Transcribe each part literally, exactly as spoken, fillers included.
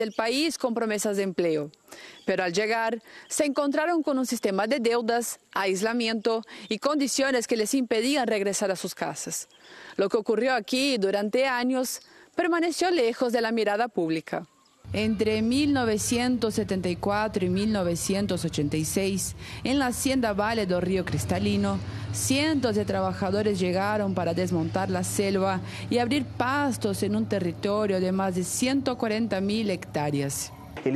del país con promesas de empleo. Pero al llegar, se encontraron con un sistema de deudas, aislamiento y condiciones que les impedían regresar a sus casas. Lo que ocurrió aquí durante años permaneció lejos de la mirada pública. Entre mil novecientos setenta y cuatro y mil novecientos ochenta y seis, en la hacienda Vale do Río Cristalino, cientos de trabajadores llegaron para desmontar la selva y abrir pastos en un territorio de más de ciento cuarenta mil hectáreas.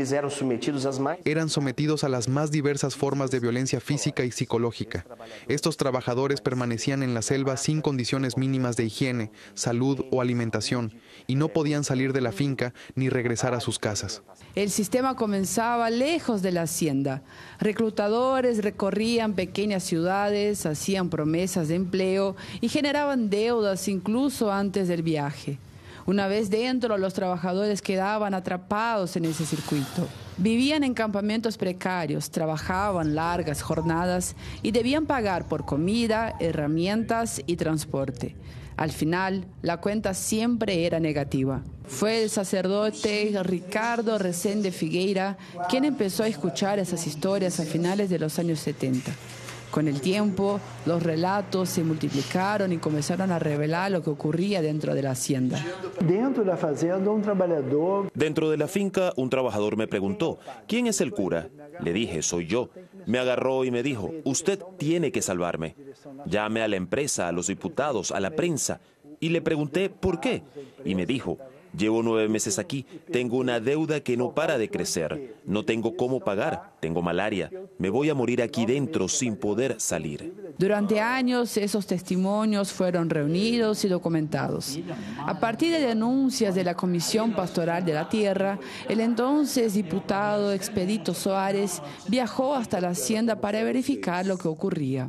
Eran sometidos a las más diversas formas de violencia física y psicológica. Estos trabajadores permanecían en la selva sin condiciones mínimas de higiene, salud o alimentación y no podían salir de la finca ni regresar a sus casas. El sistema comenzaba lejos de la hacienda. Reclutadores recorrían pequeñas ciudades, hacían promesas de empleo y generaban deudas incluso antes del viaje. Una vez dentro, los trabajadores quedaban atrapados en ese circuito. Vivían en campamentos precarios, trabajaban largas jornadas y debían pagar por comida, herramientas y transporte. Al final, la cuenta siempre era negativa. Fue el sacerdote Ricardo Resende Figueira quien empezó a escuchar esas historias a finales de los años setenta. Con el tiempo, los relatos se multiplicaron y comenzaron a revelar lo que ocurría dentro de la hacienda. Dentro de la fazenda, un trabajador... Dentro de la finca, un trabajador me preguntó, ¿quién es el cura? Le dije, soy yo. Me agarró y me dijo, usted tiene que salvarme. Llame a la empresa, a los diputados, a la prensa. Y le pregunté, ¿por qué? Y me dijo, llevo nueve meses aquí, tengo una deuda que no para de crecer, no tengo cómo pagar, tengo malaria, me voy a morir aquí dentro sin poder salir. Durante años esos testimonios fueron reunidos y documentados. A partir de denuncias de la Comisión Pastoral de la Tierra, el entonces diputado Expedito Soares viajó hasta la hacienda para verificar lo que ocurría.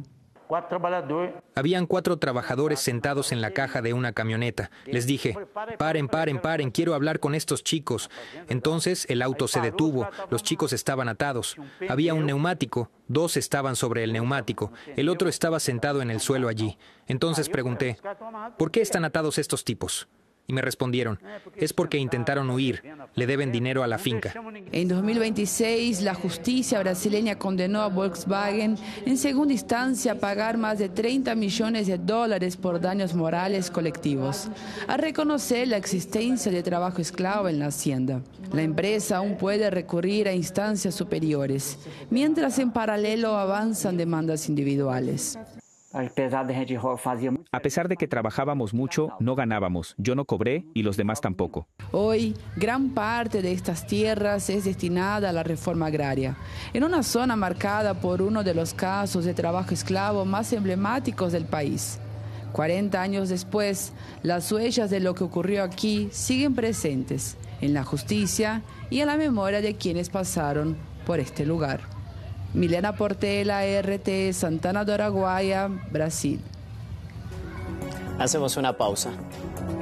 Habían cuatro trabajadores sentados en la caja de una camioneta. Les dije, paren, paren, paren, quiero hablar con estos chicos. Entonces el auto se detuvo, los chicos estaban atados. Había un neumático, dos estaban sobre el neumático, el otro estaba sentado en el suelo allí. Entonces pregunté, ¿por qué están atados estos tipos? Y me respondieron, es porque intentaron huir, le deben dinero a la finca. En dos mil veintiséis, la justicia brasileña condenó a Volkswagen en segunda instancia a pagar más de treinta millones de dólares por daños morales colectivos, a reconocer la existencia de trabajo esclavo en la hacienda. La empresa aún puede recurrir a instancias superiores, mientras en paralelo avanzan demandas individuales. A pesar de que trabajábamos mucho, no ganábamos. Yo no cobré y los demás tampoco. Hoy, gran parte de estas tierras es destinada a la reforma agraria, en una zona marcada por uno de los casos de trabajo esclavo más emblemáticos del país. cuarenta años después, las huellas de lo que ocurrió aquí siguen presentes en la justicia y en la memoria de quienes pasaron por este lugar. Milena Portela, R T, Santana do Araguaia, Brasil. Hacemos una pausa.